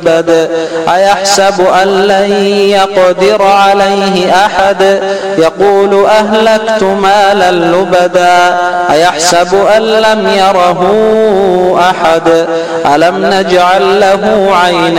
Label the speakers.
Speaker 1: أيحسب أن لن يقدر عليه أحد يقول أهلكت مالا لبدا أيحسب أن لم يره أحد ألم نجعل له عينين